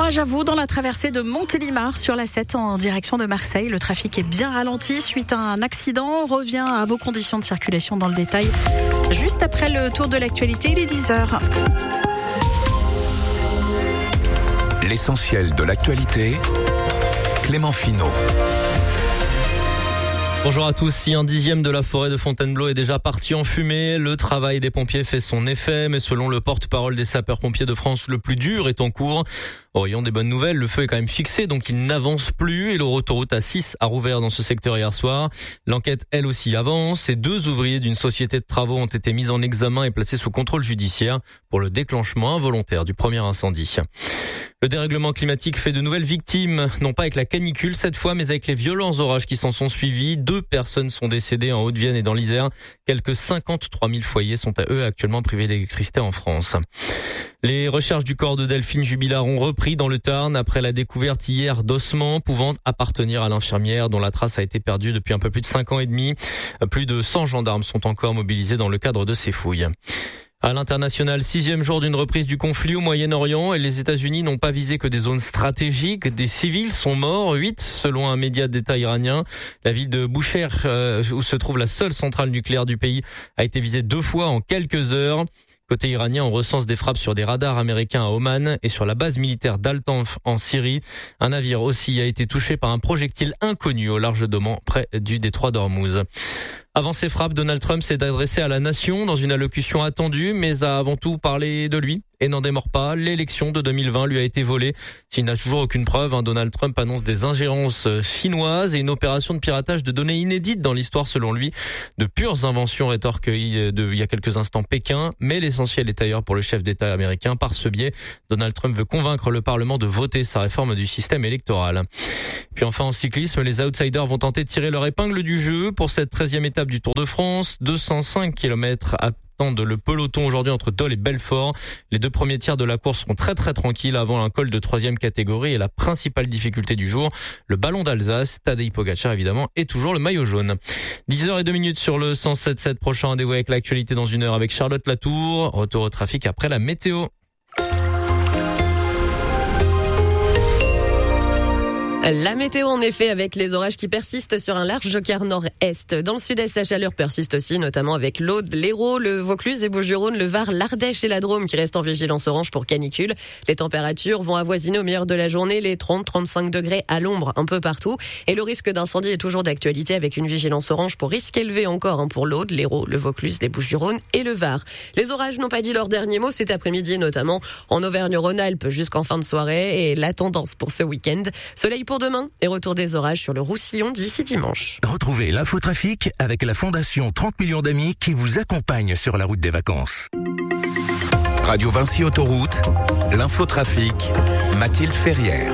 courage à vous dans la traversée de Montélimar sur la 7 en direction de Marseille. Le trafic est bien ralenti suite à un accident. On revient à vos conditions de circulation dans le détail juste après le tour de l'actualité. Il est 10h. L'essentiel de l'actualité, Clément Finot. Bonjour à tous. Si un dixième de la forêt de Fontainebleau est déjà parti en fumée, le travail des pompiers fait son effet. Mais selon le porte-parole des sapeurs-pompiers de France, le plus dur est en cours. Ayant des bonnes nouvelles, le feu est quand même fixé, donc il n'avance plus. Et l'autoroute A6 a rouvert dans ce secteur hier soir. L'enquête, elle aussi, avance. Et 2 ouvriers d'une société de travaux ont été mis en examen et placés sous contrôle judiciaire pour le déclenchement involontaire du premier incendie. Le dérèglement climatique fait de nouvelles victimes, non pas avec la canicule cette fois, mais avec les violents orages qui s'en sont suivis. 2 personnes sont décédées en Haute-Vienne et dans l'Isère. Quelques 53 000 foyers sont à eux actuellement privés d'électricité en France. Les recherches du corps de Delphine Jubilard ont repris dans le Tarn après la découverte hier d'ossements pouvant appartenir à l'infirmière dont la trace a été perdue depuis un peu plus de 5 ans et demi. Plus de 100 gendarmes sont encore mobilisés dans le cadre de ces fouilles. À l'international, 6e jour d'une reprise du conflit au Moyen-Orient et les États-Unis n'ont pas visé que des zones stratégiques. Des civils sont morts, 8 selon un média d'État iranien. La ville de Boucher, où se trouve la seule centrale nucléaire du pays, a été visée 2 fois en quelques heures. Côté iranien, on recense des frappes sur des radars américains à Oman et sur la base militaire d'Al-Tanf en Syrie. Un navire aussi a été touché par un projectile inconnu au large d'Oman, près du détroit d'Ormuz. Avant ces frappes, Donald Trump s'est adressé à la nation dans une allocution attendue, mais a avant tout parlé de lui et n'en démord pas. L'élection de 2020 lui a été volée. S'il n'a toujours aucune preuve, Donald Trump annonce des ingérences chinoises et une opération de piratage de données inédites dans l'histoire selon lui. De pures inventions rétorquent il y a quelques instants Pékin, mais l'essentiel est ailleurs pour le chef d'État américain. Par ce biais, Donald Trump veut convaincre le Parlement de voter sa réforme du système électoral. Puis enfin en cyclisme, les outsiders vont tenter de tirer leur épingle du jeu pour cette 13e étape du Tour de France. 205 km attendent le peloton aujourd'hui entre Dole et Belfort. Les 2 premiers tiers de la course seront très tranquilles avant un col de 3e catégorie et la principale difficulté du jour, le ballon d'Alsace. Tadej Pogacar évidemment est toujours le maillot jaune. 10h02 sur le 107.7. Prochain rendez-vous avec l'actualité dans 1 heure avec Charlotte Latour. Retour au trafic après la météo. La météo, en effet, avec les orages qui persistent sur un large quart nord-est. Dans le sud-est, la chaleur persiste aussi, notamment avec l'Aude, l'Hérault, le Vaucluse et Bouches-du-Rhône, le Var, l'Ardèche et la Drôme qui restent en vigilance orange pour canicule. Les températures vont avoisiner au meilleur de la journée les 30-35 degrés à l'ombre un peu partout. Et le risque d'incendie est toujours d'actualité avec une vigilance orange pour risque élevé encore pour l'Aude, l'Hérault, le Vaucluse, les Bouches-du-Rhône et le Var. Les orages n'ont pas dit leur dernier mot cet après-midi, notamment en Auvergne-Rhône-Alpes jusqu'en fin de soirée. Et la tendance pour ce week-end, soleil pour demain et retour des orages sur le Roussillon d'ici dimanche. Retrouvez l'infotrafic avec la Fondation 30 millions d'amis qui vous accompagne sur la route des vacances. Radio Vinci Autoroute, l'infotrafic, Mathilde Ferrière.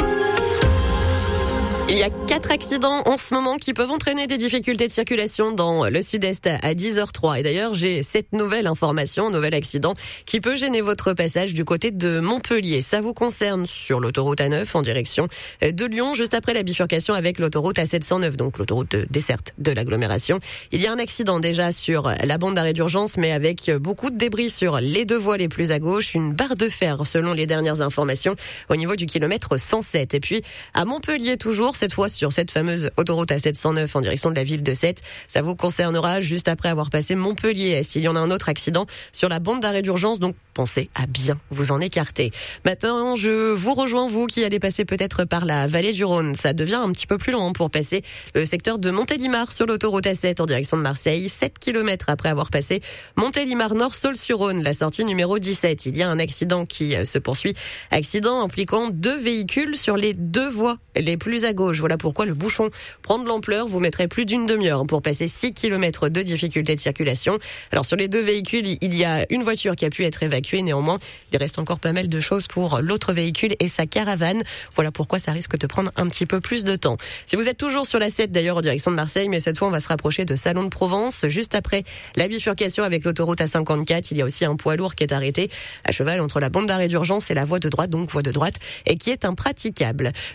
Il y a 4 accidents en ce moment qui peuvent entraîner des difficultés de circulation dans le sud-est à 10h03. Et d'ailleurs, j'ai cette nouvelle information, nouvel accident qui peut gêner votre passage du côté de Montpellier. Ça vous concerne sur l'autoroute A9 en direction de Lyon, juste après la bifurcation avec l'autoroute A709, donc l'autoroute de desserte de l'agglomération. Il y a un accident déjà sur la bande d'arrêt d'urgence, mais avec beaucoup de débris sur les 2 voies les plus à gauche. Une barre de fer, selon les dernières informations, au niveau du kilomètre 107. Et puis, à Montpellier toujours, cette fois sur cette fameuse autoroute A709 en direction de la ville de Sète. Ça vous concernera juste après avoir passé Montpellier-Est. Il y en a un autre accident sur la bande d'arrêt d'urgence, donc pensez à bien vous en écarter. Maintenant, je vous rejoins, vous qui allez passer peut-être par la vallée du Rhône. Ça devient un petit peu plus long pour passer le secteur de Montélimar sur l'autoroute A7 en direction de Marseille. 7 km après avoir passé Montélimar Nord, Saulx-sur-Rhône, la sortie numéro 17. Il y a un accident qui se poursuit. Accident impliquant 2 véhicules sur les 2 voies les plus à gauche. Voilà pourquoi le bouchon prend de l'ampleur. Vous mettrez plus d'une demi-heure pour passer 6 km de difficulté de circulation. Alors sur les 2 véhicules, il y a une voiture qui a pu être évacuée. Néanmoins, il reste encore pas mal de choses pour l'autre véhicule et sa caravane. Voilà pourquoi ça risque de prendre un petit peu plus de temps. Si vous êtes toujours sur la 7 d'ailleurs en direction de Marseille, mais cette fois on va se rapprocher de Salon de Provence. Juste après la bifurcation avec l'autoroute A54, il y a aussi un poids lourd qui est arrêté à cheval entre la bande d'arrêt d'urgence et la voie de droite, donc voie de droite, et qui est impraticable. Nous allons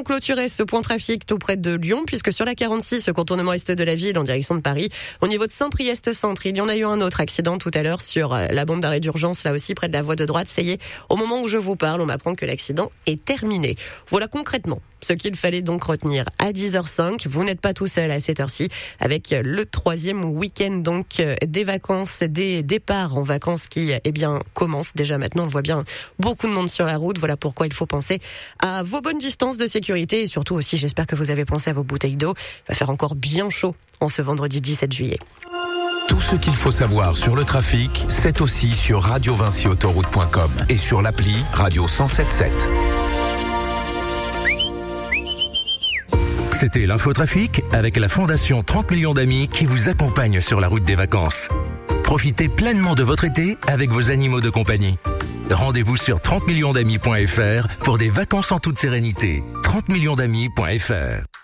clôturer ce point trafic tout près de Lyon, puisque sur la 46, le contournement est de la ville en direction de Paris, au niveau de Saint-Priest-Centre, il y en a eu un autre accident tout à l'heure sur la bande d'arrêt d'urgence, là aussi près de la voie de droite. Ça y est, au moment où je vous parle, on m'apprend que l'accident est terminé. Voilà concrètement ce qu'il fallait donc retenir à 10h05. Vous n'êtes pas tout seul à cette heure-ci, avec le 3e week-end donc des vacances, des départs en vacances qui commencent déjà maintenant. On voit bien beaucoup de monde sur la route. Voilà pourquoi il faut penser à vos bonnes distances de sécurité et surtout aussi, j'espère que vous avez pensé à vos bouteilles d'eau. Il va faire encore bien chaud en ce vendredi 17 juillet. Tout ce qu'il faut savoir sur le trafic, c'est aussi sur radiovinciautoroute.com et sur l'appli Radio 1077. C'était l'infotrafic avec la Fondation 30 millions d'amis qui vous accompagne sur la route des vacances. Profitez pleinement de votre été avec vos animaux de compagnie. Rendez-vous sur 30millionsdamis.fr pour des vacances en toute sérénité. 30millionsdamis.fr